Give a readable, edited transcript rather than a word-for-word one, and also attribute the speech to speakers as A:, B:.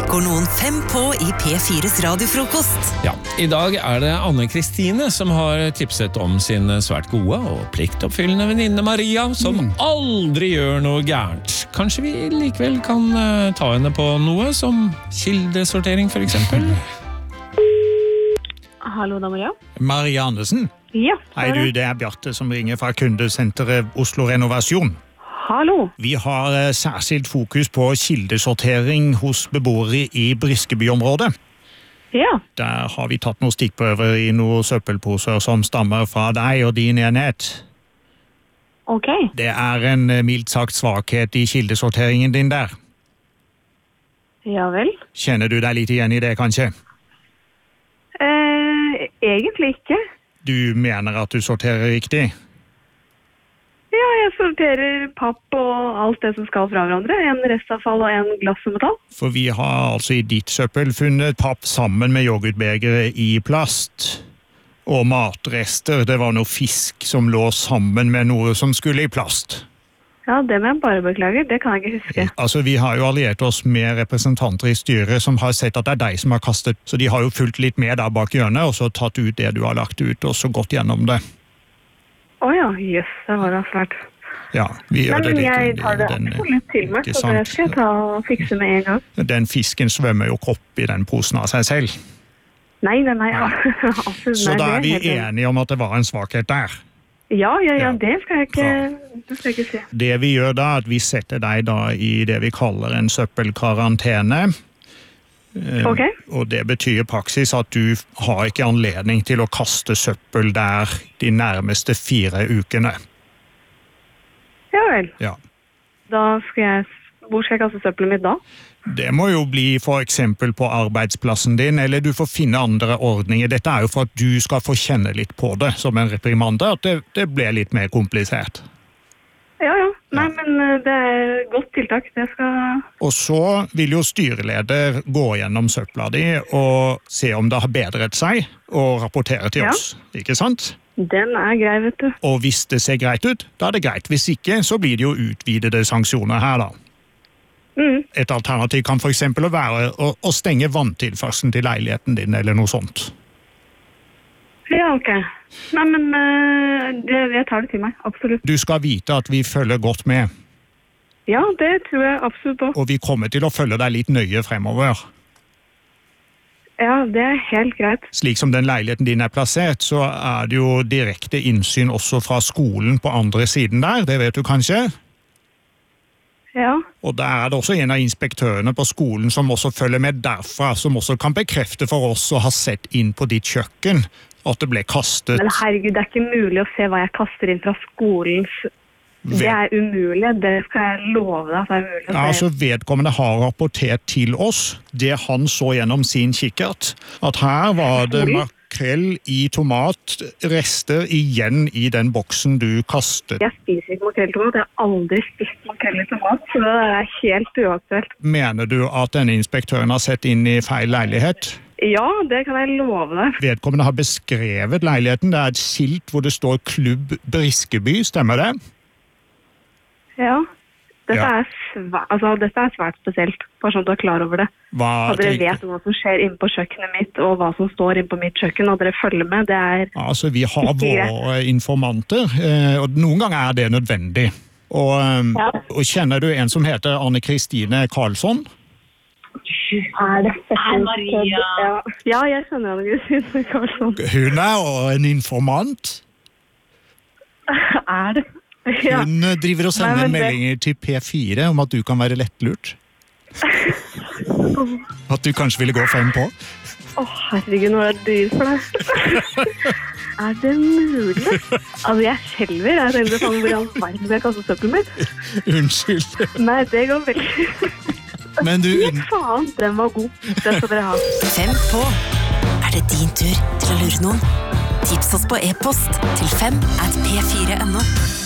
A: går noen 5 på i P4s radiofrokost.
B: Ja, i dag det Anne-Kristine som har tipset om sin svært gode og pliktoppfyllende venninne Maria, som aldri gjør noe gærent. Kanskje vi likevel kan ta henne på noe, som kildesortering for eksempel?
C: Hallo, da Maria.
D: Maria Andersen?
C: Ja.
D: Hei du, det Bjarte som ringer fra kundesenteret Oslo Renovasjon.
C: Hallo.
D: Vi har særskilt fokus på kildesortering hos beboere i Briskebyområdet.
C: Ja.
D: Der har vi tatt noen stikkprøver i noen søppelposer som stammer fra deg og din enhet.
C: Ok.
D: Det en mildt sagt svakhet i kildesorteringen din der.
C: Ja vel.
D: Kjenner du deg litt igjen i det, kanskje?
C: Egentlig ikke.
D: Du mener at du sorterer riktig?
C: Ja, jeg sorterer papp og alt det som skal fra hverandre. En restavfall og en glass og metall.
D: For vi har altså i ditt søppel funnet papp sammen med yoghurtbegere i plast. Og matrester, det var noe fisk som lå sammen med noe som skulle i plast.
C: Ja, det må jeg bare beklage. Det kan jeg ikke huske.
D: Altså, vi har jo alliert oss med representanter i styret som har sett at det deg som har kastet. Så de har jo fulgt litt med der bak hjørnet, og så tatt ut det du har lagt ut, og så gått gjennom det.
C: Åja, jøss, det var da svært.
D: Ja, vi gjør det litt.
C: Men jeg tar det absolutt til meg, så det skal jeg ta og fikse med en gang.
D: Den fisken svømmer jo ikke opp i den posen av seg selv.
C: Nei, absolutt.
D: Så da vi enige om at det var en svakhet der.
C: Ja, det skal jeg ikke si.
D: Det vi gjør da, at vi setter deg da i det vi kaller en søppelkarantene.
C: Ok.
D: Og det betyr i praksis at du har ikke anledning til å kaste søppel der de nærmeste 4 ukene.
C: Ja vel.
D: Ja.
C: Hvor skal jeg kaste søppelet mitt da?
D: Det må jo bli for eksempel på arbeidsplassen din, eller du får finne andre ordninger. Dette jo for at du skal få kjenne litt på det som en reprimande, at det ble litt mer komplisert.
C: Ja. Nei, men det et godt tiltak. Det skal...
D: Og så vil jo styreleder gå gjennom søpla di og se om det har bedret seg, og rapportere til oss, ikke sant?
C: Den grei, vet du.
D: Og hvis det ser greit ut, da det greit. Hvis ikke, så blir det jo utvidede sanksjoner her da. Et alternativ kan for eksempel være å stenge vanntilførselen til leiligheten din, eller noe sånt.
C: Ja, ok. Nei, men jeg tar det til meg, absolutt.
D: Du skal vite at vi følger godt med.
C: Ja, det tror jeg absolutt på.
D: Og vi kommer til å følge deg litt nøye fremover.
C: Ja, det helt greit.
D: Slik som den leiligheten din plassert, så det jo direkte innsyn også fra skolen på andre siden der, det vet du kanskje?
C: Ja.
D: Og der det også en av inspektørene på skolen som også følger med derfra, som også kan bekrefte for oss å ha sett inn på ditt kjøkken at det ble kastet.
C: Men herregud, det ikke mulig å se hva jeg kaster inn fra skolens... Det umulig, det skal jeg love deg at det mulig å se.
D: Ja, altså vedkommende har rapportert til oss, det han så gjennom sin kikkert, at her var det makrell i tomat, rester igjen i den boksen du kastet.
C: Jeg spiser ikke makrell i tomat, jeg har aldri spist makrell i tomat, så det helt uaktuelt.
D: Mener du at denne inspektøren har sett inn i feil leilighet?
C: Ja, det kan jeg love deg.
D: Vedkommende har beskrevet leiligheten, det et skilt hvor det står Klubb Briskeby, stemmer det?
C: Ja, dette er svært spesielt, bare sånn at du klar over det. Og dere vet hva som skjer inne på kjøkkenet mitt, og hva som står inne på mitt kjøkken, og dere følger med, det
D: Altså, vi har våre informanter, og noen ganger det nødvendig. Og kjenner du en som heter Anne-Kristine Karlsson?
C: Det Maria? Ja, jeg kjenner Anne-Kristine Karlsson.
D: Hun og en informant?
C: Det? Ja.
D: Hun driver og sender meldinger til P4 om at du kan være lettlurt. At du kanskje ville gå 5 på.
C: Herregud, nå det dyr for deg. Det mulig? Altså, jeg skjelver. Jeg tenkte sånn hvor i all verden jeg kastet søppel mitt.
D: Unnskyld.
C: Nei, det går veldig.
D: Men du...
C: Faen, den var god. Det skal dere ha.
A: 5 på. Det din tur til å lure noen? Tips oss på e-post til 5@p4.no.